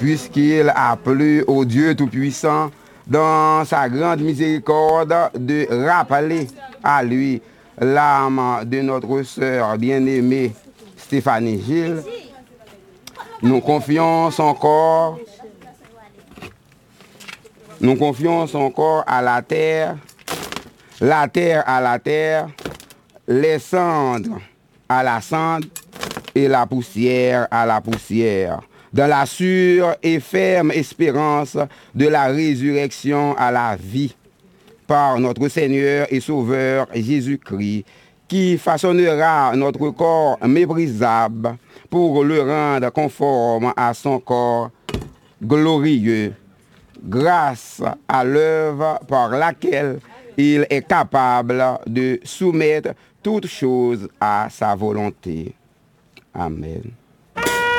puisqu'il a plu au Dieu Tout-Puissant, dans sa grande miséricorde, de rappeler à lui l'âme de notre sœur bien-aimée Stéphanie Gilles. Nous confions son corps à la terre à la terre, les cendres à la cendre et la poussière à la poussière, dans la sûre et ferme espérance de la résurrection à la vie, par notre Seigneur et Sauveur Jésus-Christ, qui façonnera notre corps méprisable pour le rendre conforme à son corps glorieux, grâce à l'œuvre par laquelle il est capable de soumettre toutes choses à sa volonté. Amen.